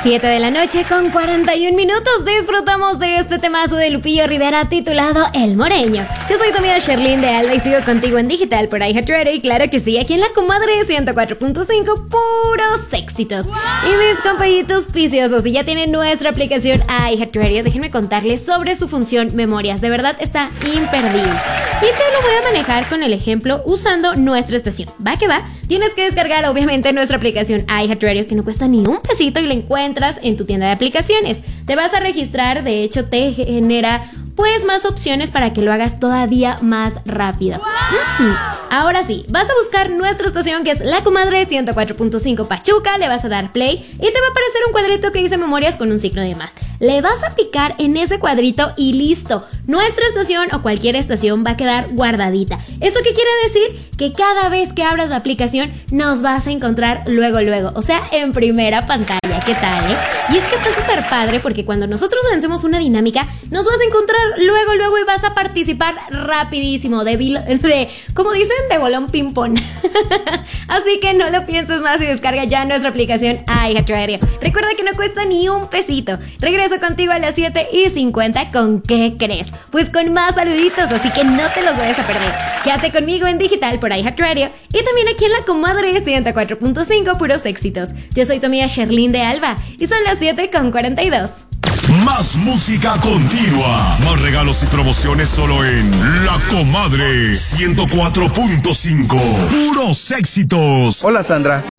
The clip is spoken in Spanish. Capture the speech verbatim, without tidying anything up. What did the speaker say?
siete de la noche con cuarenta y un minutos. Disfrutamos de este temazo de Lupillo Rivera titulado El Moreño. Yo soy tu amiga Sherlyn de Alba y sigo contigo en digital por iHeartRadio. Y claro que sí, aquí en La Comadre ciento cuatro punto cinco, puros éxitos. ¡Wow! Y mis compañitos viciosos, si ya tienen nuestra aplicación iHeartRadio, déjenme contarles sobre su función Memorias. De verdad está imperdible. Y te lo voy a manejar con el ejemplo usando nuestra estación. Va que va. Tienes que descargar obviamente nuestra aplicación iHeartRadio, que no cuesta ni un pesito y la encuentras en tu tienda de aplicaciones. Te vas a registrar, de hecho te genera pues más opciones para que lo hagas todavía más rápido. ¡Wow! Mm-hmm. Ahora sí, vas a buscar nuestra estación que es La Comadre ciento cuatro punto cinco Pachuca, le vas a dar play y te va a aparecer un cuadrito que dice Memorias con un signo de más. Le vas a picar en ese cuadrito y listo. Nuestra estación o cualquier estación va a quedar guardadita. ¿Eso qué quiere decir? Que cada vez que abras la aplicación nos vas a encontrar luego luego, o sea, en primera pantalla. ¿Qué tal, eh? Y es que está súper padre porque cuando nosotros lancemos una dinámica nos vas a encontrar luego luego y vas a participar rapidísimo, de, de como dicen, de bolón ping pong. Así que no lo pienses más y descarga ya nuestra aplicación iHeartRadio. Recuerda que no cuesta ni un pesito. Regreso contigo a las siete y cincuenta. ¿Con qué crees? Pues con más saluditos, así que no te los vayas a perder. Quédate conmigo en digital por iHeartRadio y también aquí en La Comadre ciento cuatro punto cinco, puros éxitos. Yo soy tu amiga Sherlyn de Alba y son las siete con cuarenta y dos. Más música continua, más regalos y promociones solo en La Comadre ciento cuatro punto cinco. Puros éxitos. Hola Sandra,